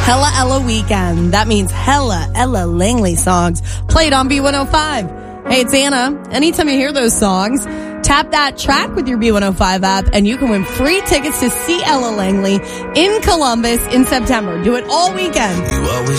Hella Ella Weekend. That means Hella Ella Langley songs played on B105. Hey, it's Anna. Anytime you hear those songs, tap that track with your B105 app and you can win free tickets to see Ella Langley in Columbus in September. Do it all weekend.